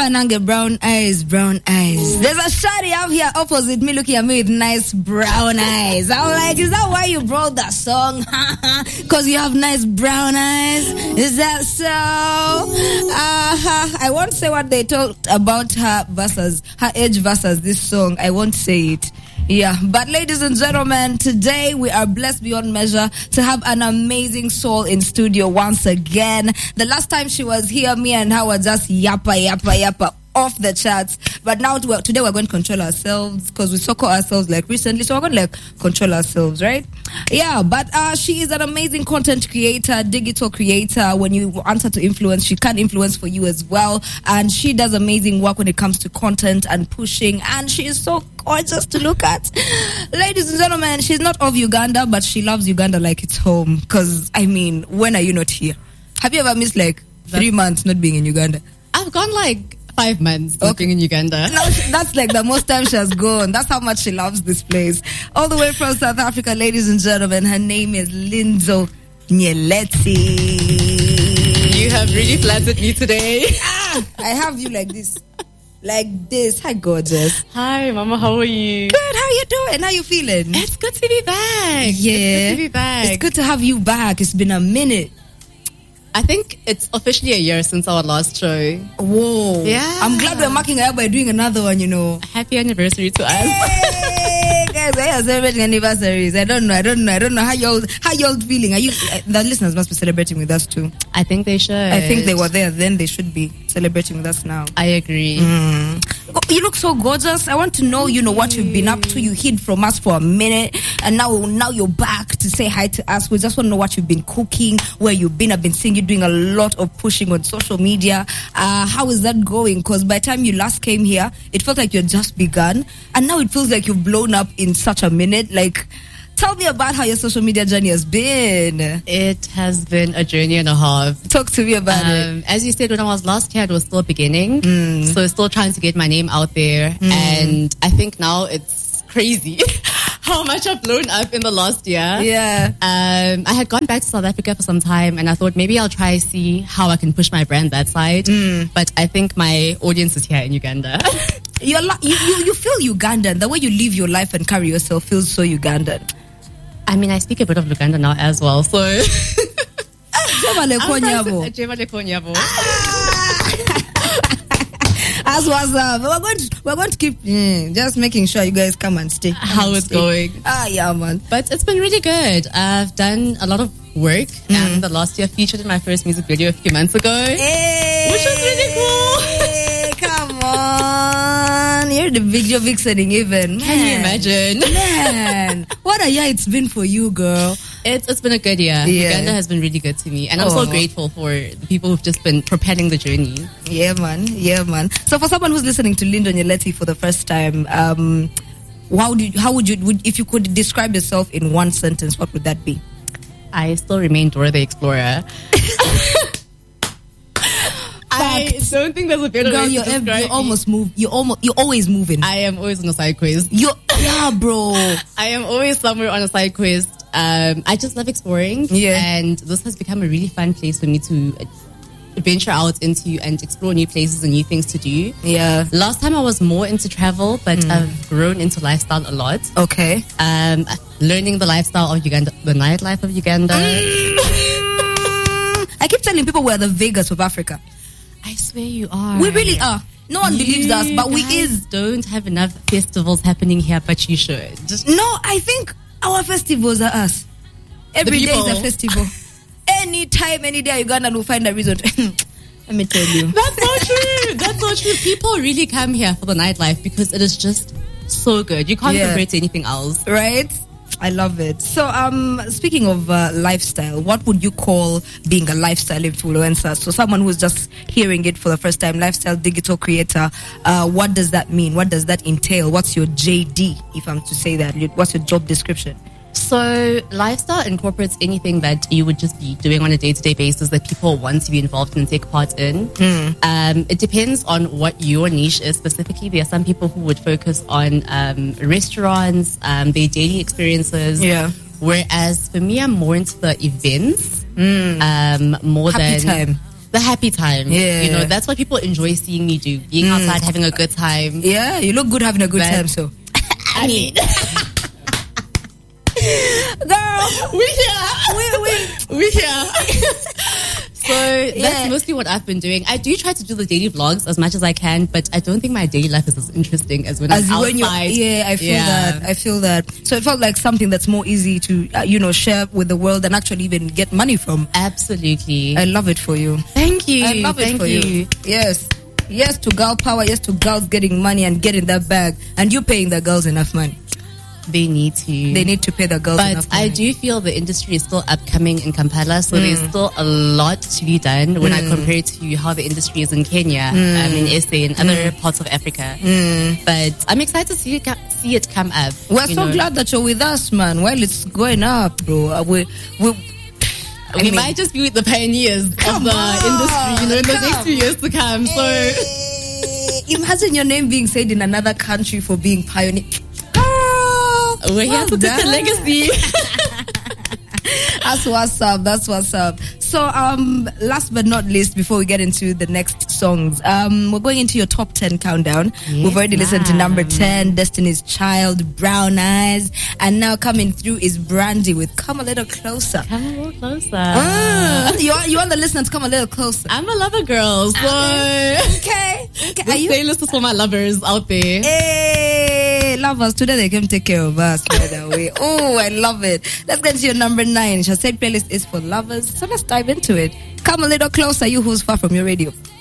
Nange, brown eyes, brown eyes. There's a shawty out here opposite me looking at me with nice brown eyes. I'm like, is that why you brought that song? Because you have nice brown eyes? Is that so? I won't say what they talked about her age versus this song. I won't say it. Yeah, but ladies and gentlemen, today we are blessed beyond measure to have an amazing soul in studio once again. The last time she was here, me and her were just yappa off the charts. But now today we're going to control ourselves because we so-called ourselves like recently, so we're going to control ourselves, right? Yeah, but she is an amazing content creator, digital creator. When you want her to influence, she can influence for you as well. And she does amazing work when it comes to content and pushing. And she is so gorgeous to look at. Ladies and gentlemen, she's not of Uganda, but she loves Uganda like it's home. Because, I mean, when are you not here? Have you ever missed 3 months not being in Uganda? I've gone 5 months working in Uganda. No, that's the most time she has gone. That's how much she loves this place. All the way from South Africa, ladies and gentlemen, her name is Linzo Nyeleti. You have really flattered me today. I have you like this. Like this. Hi, gorgeous. Hi, Mama. How are you? Good. How are you doing? How you feeling? It's good to be back. Yeah. It's good to be back. It's good to have you back. It's been a minute. I think it's officially a year since our last show. Whoa. Yeah. I'm glad we're marking it up by doing another one, Happy anniversary to us. Hey, guys, I are celebrating anniversaries. I don't know how y'all feeling. Are you the listeners must be celebrating with us too. I think they should. I think they were there then, they should be celebrating with us now. I agree. You look so gorgeous. I want to know, what you've been up to. You hid from us for a minute and now you're back to say hi to us. We just want to know what you've been cooking, where you've been. I've been seeing you doing a lot of pushing on social media. How is that going? Because by the time you last came here, it felt like you had just begun, and now it feels like you've blown up in such a minute. Tell me about how your social media journey has been. It has been a journey and a half. Talk to me about it. As you said, when I was last here, it was still beginning. So still trying to get my name out there. And I think now it's crazy how much I've blown up in the last year. Yeah. I had gone back to South Africa for some time, and I thought maybe I'll try see how I can push my brand that side. But I think my audience is here in Uganda. You feel Ugandan. The way you live your life and carry yourself feels so Ugandan. I mean, I speak a bit of Luganda now as well, so... As was we're going to keep just making sure you guys come and stay. How it's going. Yeah, man. But it's been really good. I've done a lot of work, and the last year featured in my first music video a few months ago. Hey, which was really cool. Hey, come on. You're the video vixening even. Man. Can you imagine? Man, what a year it's been for you, girl. It's been a good year. Yeah. Uganda has been really good to me. And I'm so grateful for the people who've just been propelling the journey. Yeah, man. Yeah, man. So for someone who's listening to Linzo Nyeleti for the first time, how would you, if you could describe yourself in one sentence, what would that be? I still remain Dora the Explorer. I don't think there's a better way to describe me. You're always moving. I am always on a side quest. Yeah, bro. I am always somewhere on a side quest. I just love exploring. Yeah. And this has become a really fun place for me to venture out into and explore new places and new things to do. Yeah. Last time I was more into travel, but I've grown into lifestyle a lot. Okay. Learning the lifestyle of Uganda, the nightlife of Uganda. I keep telling people we're the Vegas of Africa. I swear you are. We really are. No one believes us, but we don't have enough festivals happening here, but you should. No, I think our festivals are us. Every day is a festival. Anytime, any day, Uganda will find a reason. Let me tell you. That's so true. That's so true. People really come here for the nightlife because it is just so good. You can't compare it to anything else. Right? I love it. So, speaking of lifestyle, what would you call being a lifestyle influencer? So, someone who's just hearing it for the first time, lifestyle digital creator, what does that mean? What does that entail? What's your JD, if I'm to say that? What's your job description? So lifestyle incorporates anything that you would just be doing on a day-to-day basis that people want to be involved in and take part in. It depends on what your niche is specifically. There are some people who would focus on restaurants, their daily experiences. Yeah. Whereas for me, I'm more into the events. More Happy than time. the happy time. Yeah. You know, that's what people enjoy seeing me do. Being outside, having a good time. Yeah, you look good having a good time, so. I mean, girl, we're here. We're here. So that's mostly what I've been doing. I do try to do the daily vlogs as much as I can, but I don't think my daily life is as interesting as when I'm outside. I feel that. So it felt like something that's more easy to, share with the world and actually even get money from. Absolutely. I love it for you. Thank you. I love it for you. Yes. Yes to girl power. Yes to girls getting money and getting that bag. And you paying the girls enough money. They need to. They need to pay the girls enough money. But I do feel the industry is still upcoming in Kampala, so there's still a lot to be done when I compare it to how the industry is in Kenya, in SA, and other parts of Africa. But I'm excited to see it come up. We're so glad that you're with us, man. While it's going up, bro. We might just be the pioneers of the industry, in the next few years to come. So imagine your name being said in another country for being pioneer. We're here to put the legacy. That's what's up. So, last but not least, before we get into the next songs, we're going into your top 10 countdown. Yes, we've already listened to number 10, Destiny's Child, Brown Eyes, and now coming through is Brandy with Come a Little Closer. Come a little closer. You want the listener to come a little closer. I'm a lover girl, so okay. This playlist is for my lovers out there. Hey, lovers, today they came take care of us, by the way. Oh, I love it. Let's get to your number 9. Shazade playlist is for lovers, so let's dive into it. Come a little closer, you who's far from your radio.